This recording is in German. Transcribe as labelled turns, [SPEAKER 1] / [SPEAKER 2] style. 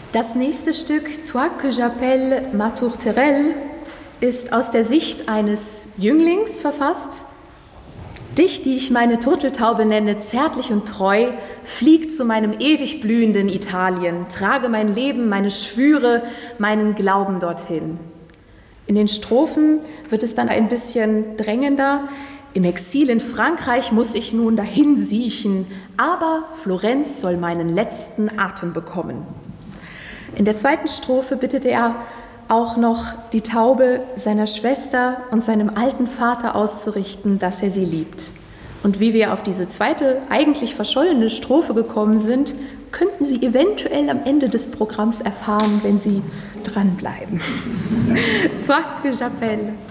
[SPEAKER 1] Das nächste Stück, Toi que j'appelle ma tourterelle, ist aus der Sicht eines Jünglings verfasst. Dich, die ich meine Turteltaube nenne, zärtlich und treu, flieg zu meinem ewig blühenden Italien, trage mein Leben, meine Schwüre, meinen Glauben dorthin. In den Strophen wird es dann ein bisschen drängender. Im Exil in Frankreich muss ich nun dahin siechen, aber Florenz soll meinen letzten Atem bekommen. In der zweiten Strophe bittet er auch noch die Taube seiner Schwester und seinem alten Vater auszurichten, dass er sie liebt. Und wie wir auf diese zweite, eigentlich verschollene Strophe gekommen sind, könnten Sie eventuell am Ende des Programms erfahren, wenn Sie dranbleiben. Toi que j'appelle.